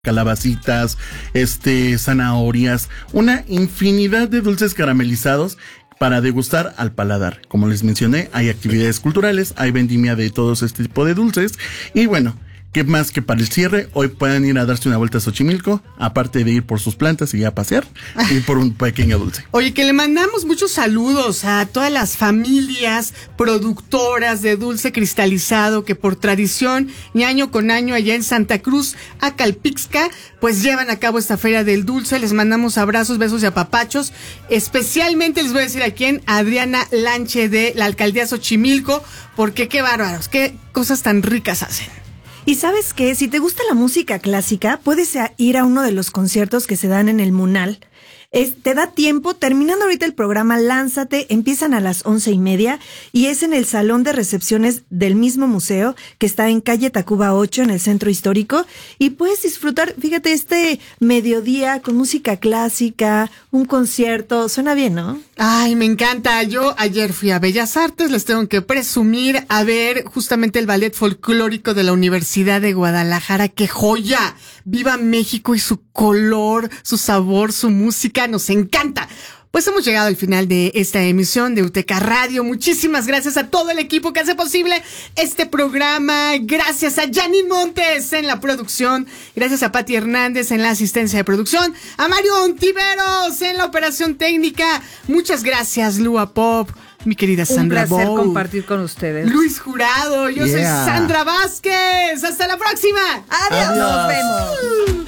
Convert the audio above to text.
calabacitas, zanahorias, una infinidad de dulces caramelizados para degustar al paladar. Como les mencioné, hay actividades culturales, hay vendimia de todos este tipo de dulces y bueno, ¿qué más que para el cierre? Hoy pueden ir a darse una vuelta a Xochimilco, aparte de ir por sus plantas y a pasear, y por un pequeño dulce. Oye, que le mandamos muchos saludos a todas las familias productoras de dulce cristalizado que por tradición y año con año allá en Santa Cruz, Acalpixca, pues llevan a cabo esta feria del dulce. Les mandamos abrazos, besos y apapachos. Especialmente les voy a decir a quién, a Adriana Lanche de la Alcaldía Xochimilco, porque qué bárbaros, qué cosas tan ricas hacen. Y ¿sabes qué? Si te gusta la música clásica, puedes ir a uno de los conciertos que se dan en el Munal. Te da tiempo, terminando ahorita el programa, lánzate, empiezan a las 11:30 y es en el salón de recepciones del mismo museo que está en calle Tacuba 8 en el centro histórico y puedes disfrutar, fíjate, este mediodía con música clásica, un concierto, suena bien, ¿no? Ay, me encanta. Yo ayer fui a Bellas Artes, les tengo que presumir, a ver justamente el ballet folclórico de la Universidad de Guadalajara. ¡Qué joya! ¡Viva México y su color, su sabor, su música! ¡Nos encanta! Pues hemos llegado al final de esta emisión de UTK Radio. Muchísimas gracias a todo el equipo que hace posible este programa. Gracias a Janine Montes en la producción. Gracias a Pati Hernández en la asistencia de producción. A Mario Ontiveros en la operación técnica. Muchas gracias, Lua Pop. Mi querida Sandra Bow. Un placer compartir con ustedes. Luis Jurado. Yo soy Sandra Vázquez. Hasta la próxima. Adiós. Nos vemos.